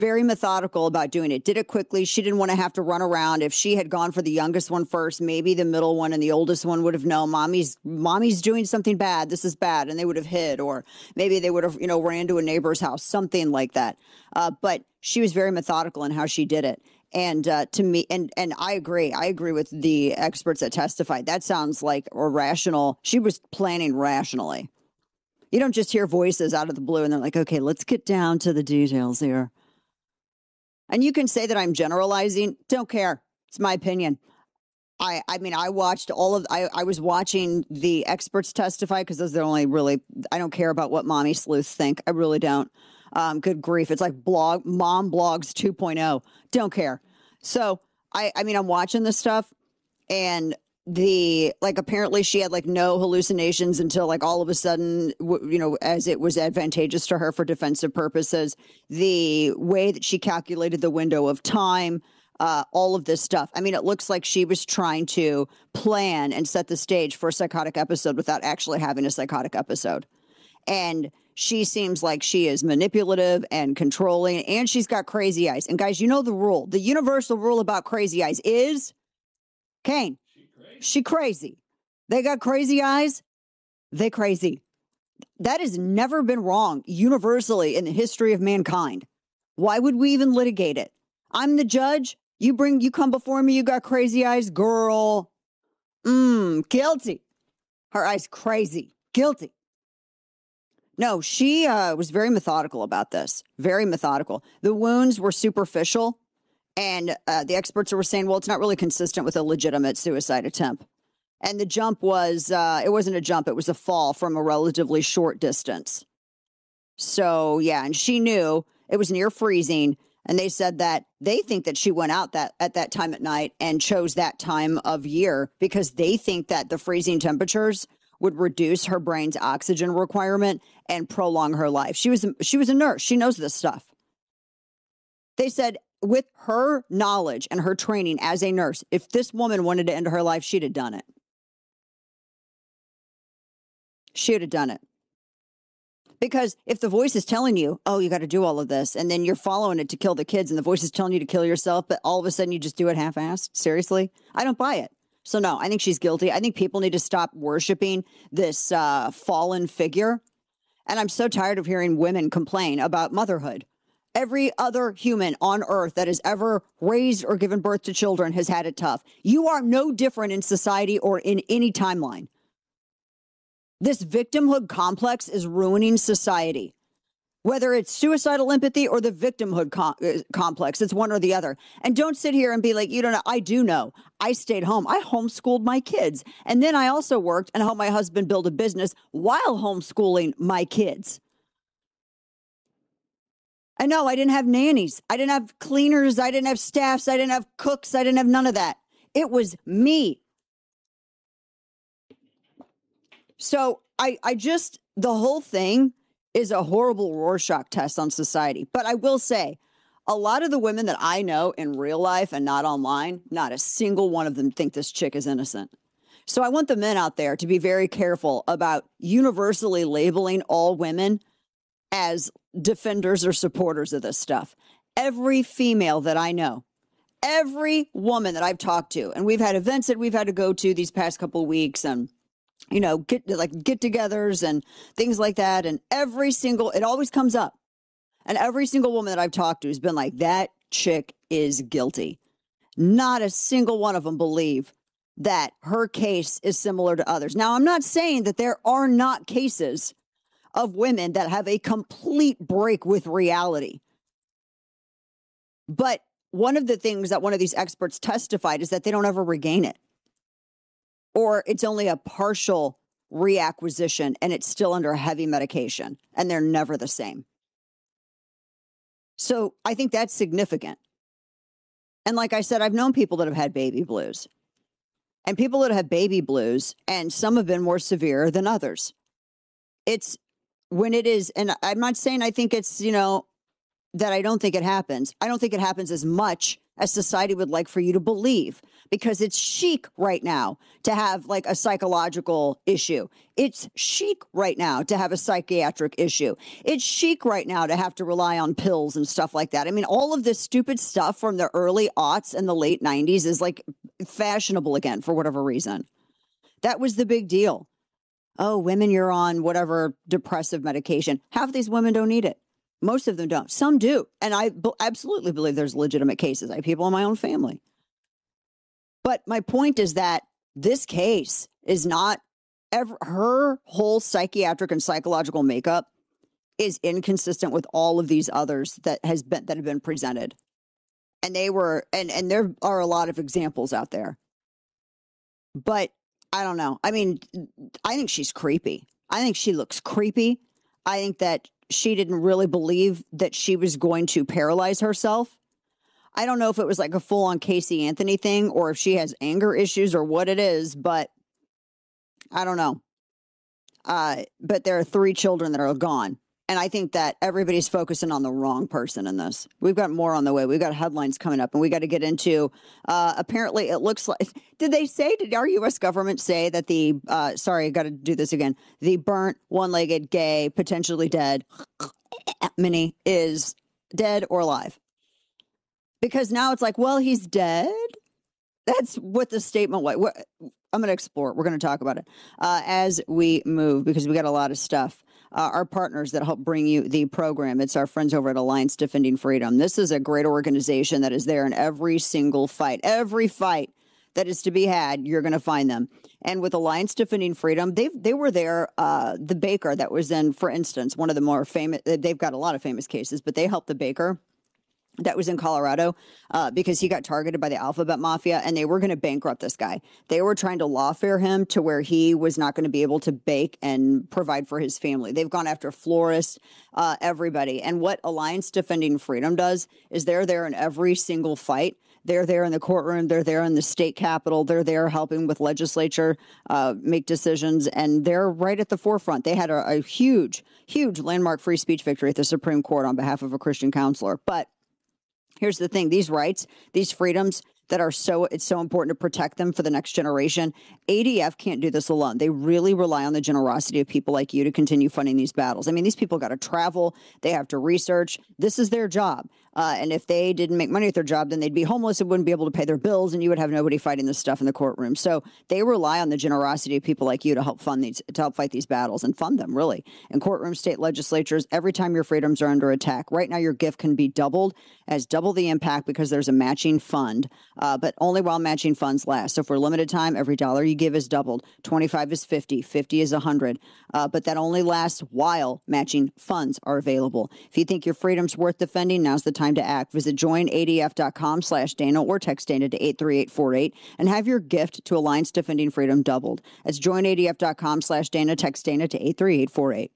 Very methodical about doing it. Did it quickly. She didn't want to have to run around. If she had gone for the youngest one first, maybe the middle one and the oldest one would have known mommy's doing something bad. This is bad. And they would have hid, or maybe they would have, ran to a neighbor's house, something like that. But she was very methodical in how she did it. And to me, and I agree. I agree with the experts that testified. That sounds like a rational. She was planning rationally. You don't just hear voices out of the blue and they're like, okay, let's get down to the details here. And you can say that I'm generalizing. Don't care. It's my opinion. I mean, I watched I was watching the experts testify because those are the only really, I don't care about what mommy sleuths think. I really don't. Good grief. It's like mom blogs 2.0. Don't care. So I mean, I'm watching this stuff and apparently she had no hallucinations until all of a sudden, as it was advantageous to her for defensive purposes, the way that she calculated the window of time, all of this stuff. I mean, it looks like she was trying to plan and set the stage for a psychotic episode without actually having a psychotic episode. And she seems like she is manipulative and controlling, and she's got crazy eyes. And guys, you know the rule. The universal rule about crazy eyes is, Kane, she crazy. They got crazy eyes. They crazy. That has never been wrong universally in the history of mankind. Why would we even litigate it? I'm the judge. You come before me. You got crazy eyes, girl. Guilty. Her eyes crazy. Guilty. No, she was very methodical about this. Very methodical. The wounds were superficial. And the experts were saying, well, it's not really consistent with a legitimate suicide attempt. And the jump was, it wasn't a jump, it was a fall from a relatively short distance. So, yeah, and she knew it was near freezing. And they said that they think that she went out at that time at night and chose that time of year because they think that the freezing temperatures would reduce her brain's oxygen requirement and prolong her life. She was a nurse. She knows this stuff. They said, with her knowledge and her training as a nurse, if this woman wanted to end her life, she'd have done it. She'd have done it. Because if the voice is telling you, oh, you got to do all of this, and then you're following it to kill the kids, and the voice is telling you to kill yourself, but all of a sudden you just do it half-assed, seriously? I don't buy it. So no, I think she's guilty. I think people need to stop worshiping this fallen figure. And I'm so tired of hearing women complain about motherhood. Every other human on earth that has ever raised or given birth to children has had it tough. You are no different in society or in any timeline. This victimhood complex is ruining society. Whether it's suicidal empathy or the victimhood complex, it's one or the other. And don't sit here and be like, you don't know. I do know. I stayed home. I homeschooled my kids. And then I also worked and helped my husband build a business while homeschooling my kids. I know I didn't have nannies. I didn't have cleaners. I didn't have staffs. I didn't have cooks. I didn't have none of that. It was me. So the whole thing is a horrible Rorschach test on society. But I will say, a lot of the women that I know in real life and not online, not a single one of them think this chick is innocent. So I want the men out there to be very careful about universally labeling all women as defenders or supporters of this stuff. Every female that I know, every woman that I've talked to, and we've had events that we've had to go to these past couple of weeks and, get-togethers and things like that. And it always comes up. And every single woman that I've talked to has been like, that chick is guilty. Not a single one of them believe that her case is similar to others. Now, I'm not saying that there are not cases of women that have a complete break with reality. But one of the things that one of these experts testified is that they don't ever regain it. Or it's only a partial reacquisition and it's still under heavy medication and they're never the same. So I think that's significant. And like I said, I've known people that have had baby blues and people that have baby blues, and some have been more severe than others. It's when it is, and I'm not saying I think it's, that I don't think it happens. I don't think it happens as much as society would like for you to believe, because it's chic right now to have like a psychological issue. It's chic right now to have a psychiatric issue. It's chic right now to have to rely on pills and stuff like that. I mean, all of this stupid stuff from the early aughts and the late 90s is like fashionable again for whatever reason. That was the big deal. Oh, women, you're on whatever depressive medication. Half of these women don't need it. Most of them don't. Some do. And I absolutely believe there's legitimate cases. I have people in my own family. But my point is that this case is not ever, her whole psychiatric and psychological makeup is inconsistent with all of these others that have been presented. And they were, and there are a lot of examples out there. But I don't know. I mean, I think she's creepy. I think she looks creepy. I think that she didn't really believe that she was going to paralyze herself. I don't know if it was like a full-on Casey Anthony thing or if she has anger issues or what it is, but I don't know. But there are 3 children that are gone. And I think that everybody's focusing on the wrong person in this. We've got more on the way. We've got headlines coming up, and we got to get into, apparently it looks like, did our U.S. government say that the, sorry, I got to do this again, the burnt, one-legged, gay, potentially dead Mini is dead or alive? Because now it's like, well, he's dead. That's what the statement was. I'm going to explore it. We're going to talk about it as we move, because we got a lot of stuff. Our partners that help bring you the program. It's our friends over at Alliance Defending Freedom. This is a great organization that is there in every single fight. Every fight that is to be had, you're going to find them. And with Alliance Defending Freedom, they were there. The baker that was in, for instance, one of the more famous, they've got a lot of famous cases, but they helped the baker that was in Colorado because he got targeted by the Alphabet Mafia, and they were going to bankrupt this guy. They were trying to lawfare him to where he was not going to be able to bake and provide for his family. They've gone after florists, everybody. And what Alliance Defending Freedom does is they're there in every single fight. They're there in the courtroom. They're there in the state capitol. They're there helping with legislature make decisions, and they're right at the forefront. They had a huge, huge landmark free speech victory at the Supreme Court on behalf of a Christian counselor. But here's the thing, these rights, these freedoms that are it's so important to protect them for the next generation. ADF can't do this alone. They really rely on the generosity of people like you to continue funding these battles. I mean, these people got to travel. They have to research. This is their job. And if they didn't make money at their job, then they'd be homeless and wouldn't be able to pay their bills, and you would have nobody fighting this stuff in the courtroom. So they rely on the generosity of people like you to help fight these battles and fund them, really. In courtrooms, state legislatures, every time your freedoms are under attack. Right now, your gift can be doubled as double the impact because there's a matching fund, but only while matching funds last. So for a limited time, every dollar you give is doubled. 25 is 50, 50 is 100, but that only lasts while matching funds are available. If you think your freedom's worth defending, now's the time to act. Visit joinadf.com/Dana or text Dana to 83848 and have your gift to Alliance Defending Freedom doubled. That's joinadf.com/Dana, text Dana to 83848.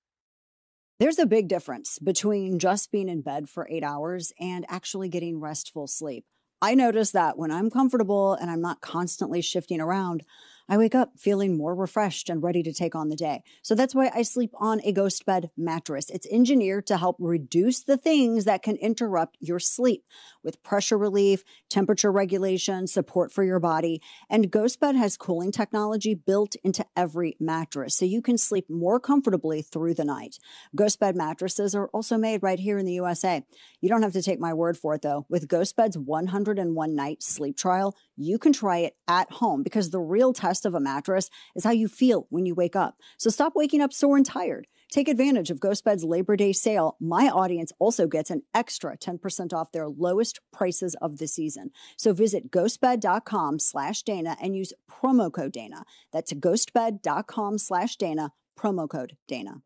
There's a big difference between just being in bed for 8 hours and actually getting restful sleep. I notice that when I'm comfortable and I'm not constantly shifting around, I wake up feeling more refreshed and ready to take on the day. So that's why I sleep on a Ghost Bed mattress. It's engineered to help reduce the things that can interrupt your sleep with pressure relief, temperature regulation, support for your body. And Ghost Bed has cooling technology built into every mattress, so you can sleep more comfortably through the night. Ghost Bed mattresses are also made right here in the USA. You don't have to take my word for it, though. With Ghost Bed's 101 night sleep trial, you can try it at home, because the real test of a mattress is how you feel when you wake up. So stop waking up sore and tired. Take advantage of Ghost Bed's Labor Day sale. My audience also gets an extra 10% off their lowest prices of the season. So visit ghostbed.com/Dana and use promo code Dana. That's ghostbed.com/Dana, promo code Dana.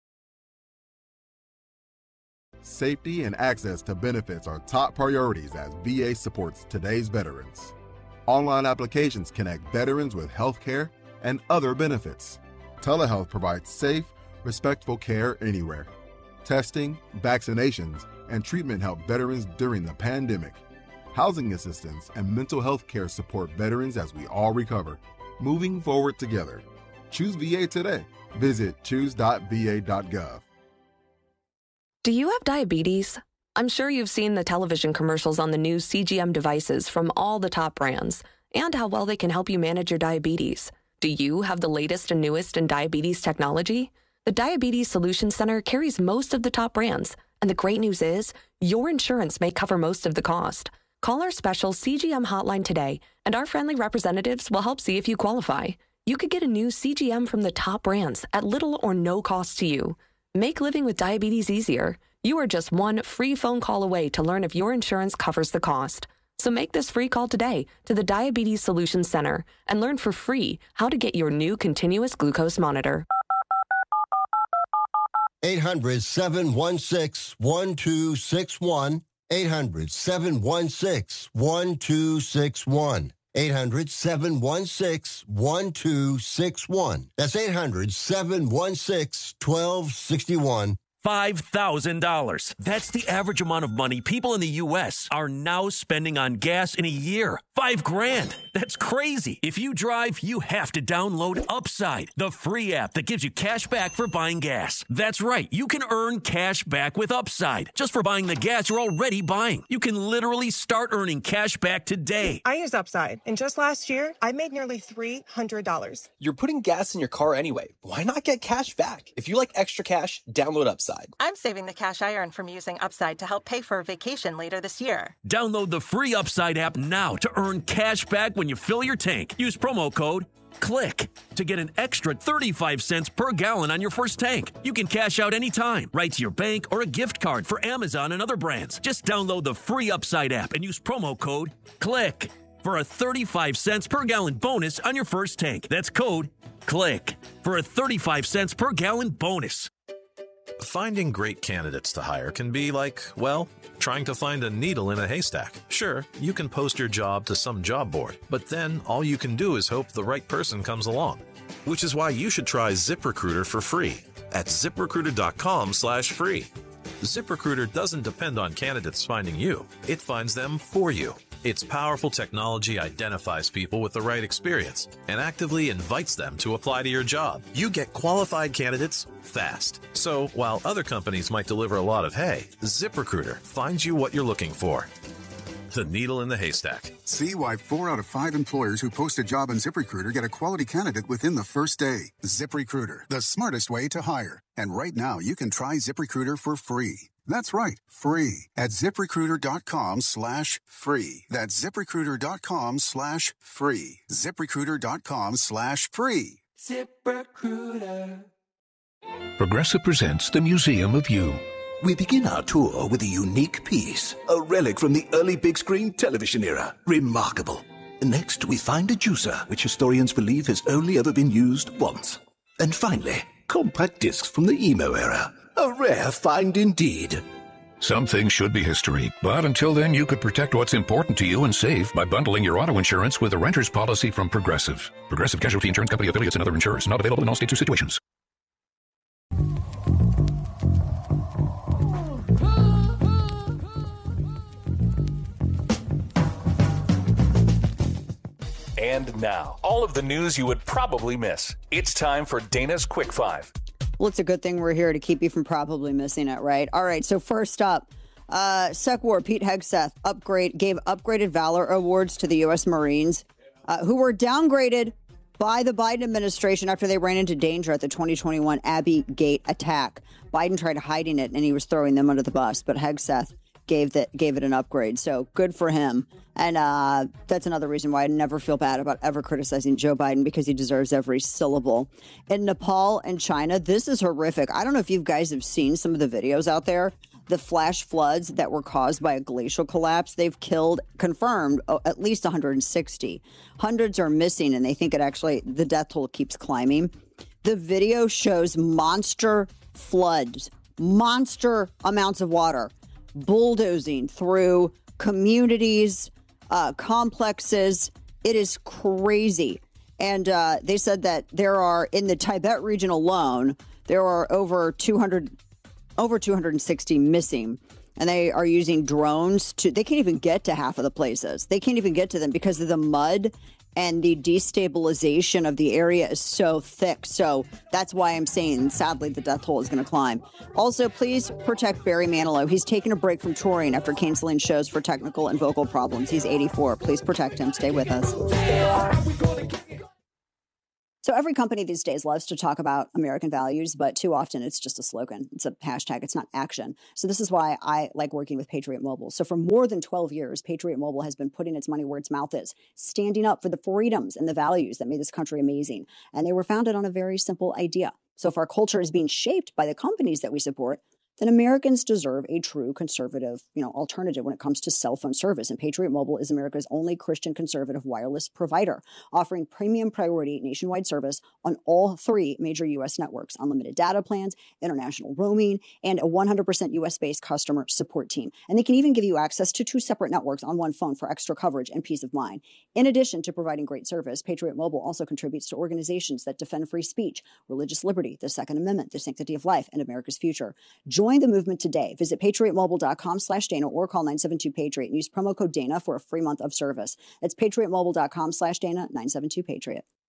Safety and access to benefits are top priorities as VA supports today's veterans. Online applications connect veterans with healthcare and other benefits. Telehealth provides safe, respectful care anywhere. Testing, vaccinations, and treatment help veterans during the pandemic. Housing assistance and mental health care support veterans as we all recover. Moving forward together. Choose VA today. Visit choose.va.gov. Do you have diabetes? I'm sure you've seen the television commercials on the new CGM devices from all the top brands and how well they can help you manage your diabetes. Do you have the latest and newest in diabetes technology? The Diabetes Solutions Center carries most of the top brands, and the great news is your insurance may cover most of the cost. Call our special CGM hotline today, and our friendly representatives will help see if you qualify. You could get a new CGM from the top brands at little or no cost to you. Make living with diabetes easier. You are just one free phone call away to learn if your insurance covers the cost. So make this free call today to the Diabetes Solutions Center and learn for free how to get your new continuous glucose monitor. 800-716-1261. 800-716-1261. 800-716-1261. That's 800-716-1261. $5,000. That's the average amount of money people in the U.S. are now spending on gas in a year. $5,000. That's crazy. If you drive, you have to download Upside, the free app that gives you cash back for buying gas. That's right. You can earn cash back with Upside just for buying the gas you're already buying. You can literally start earning cash back today. I use Upside, and just last year, I made nearly $300. You're putting gas in your car anyway. Why not get cash back? If you like extra cash, download Upside. I'm saving the cash I earn from using Upside to help pay for a vacation later this year. Download the free Upside app now to earn cash back when you fill your tank. Use promo code CLICK to get an extra 35 cents per gallon on your first tank. You can cash out anytime, right to your bank or a gift card for Amazon and other brands. Just download the free Upside app and use promo code CLICK for a 35 cents per gallon bonus on your first tank. That's code CLICK for a 35 cents per gallon bonus. Finding great candidates to hire can be like, well, trying to find a needle in a haystack. Sure, you can post your job to some job board, but then all you can do is hope the right person comes along. Which is why you should try ZipRecruiter for free at ZipRecruiter.com/free. ZipRecruiter doesn't depend on candidates finding you. It finds them for you. Its powerful technology identifies people with the right experience and actively invites them to apply to your job. You get qualified candidates fast. So while other companies might deliver a lot of hay, ZipRecruiter finds you what you're looking for. The needle in the haystack. See why 4 out of 5 employers who post a job on ZipRecruiter get a quality candidate within the first day. ZipRecruiter, the smartest way to hire. And right now, you can try ZipRecruiter for free. That's right, free at ZipRecruiter.com/free. That's ZipRecruiter.com/free. ZipRecruiter.com/free. ZipRecruiter. Progressive presents the Museum of You. We begin our tour with a unique piece, a relic from the early big screen television era. Remarkable. Next, we find a juicer, which historians believe has only ever been used once. And finally, compact discs from the emo era. A rare find indeed. Some things should be history, but until then you could protect what's important to you and save by bundling your auto insurance with a renter's policy from Progressive. Progressive Casualty Insurance Company affiliates and other insurers. Not available in all states or situations. And now, all of the news you would probably miss. It's time for Dana's Quick Five. Well, it's a good thing we're here to keep you from probably missing it, right? All right, so first up, SecWar Pete Hegseth gave upgraded Valor Awards to the U.S. Marines, who were downgraded by the Biden administration after they ran into danger at the 2021 Abbey Gate attack. Biden tried hiding it, and he was throwing them under the bus, but Hegseth gave it an upgrade, so good for him. And that's another reason why I never feel bad about ever criticizing Joe Biden, because he deserves every syllable. In Nepal and China, this is horrific. I don't know if you guys have seen some of the videos out there. The flash floods that were caused by a glacial collapse, they've confirmed at least 160. Hundreds are missing, and they think the death toll keeps climbing. The video shows monster floods, monster amounts of water bulldozing through communities, complexes. It is crazy. And they said that there are, in the Tibet region alone, there are over 260 missing. And they are using drones they can't even get to half of the places. They can't even get to them because of the mud and the destabilization of the area is so thick. So that's why I'm saying, sadly, the death toll is going to climb. Also, please protect Barry Manilow. He's taking a break from touring after canceling shows for technical and vocal problems. He's 84. Please protect him. Stay with us. So every company these days loves to talk about American values, but too often it's just a slogan. It's a hashtag. It's not action. So this is why I like working with Patriot Mobile. So for more than 12 years, Patriot Mobile has been putting its money where its mouth is, standing up for the freedoms and the values that made this country amazing. And they were founded on a very simple idea. So if our culture is being shaped by the companies that we support, then Americans deserve a true conservative, alternative when it comes to cell phone service. And Patriot Mobile is America's only Christian conservative wireless provider, offering premium priority nationwide service on all 3 major U.S. networks, unlimited data plans, international roaming, and a 100% U.S.-based customer support team. And they can even give you access to 2 separate networks on one phone for extra coverage and peace of mind. In addition to providing great service, Patriot Mobile also contributes to organizations that defend free speech, religious liberty, the Second Amendment, the sanctity of life, and America's future. Join the movement today. Visit patriotmobile.com/Dana or call 972-PATRIOT and use promo code Dana for a free month of service. That's patriotmobile.com/Dana, 972-PATRIOT.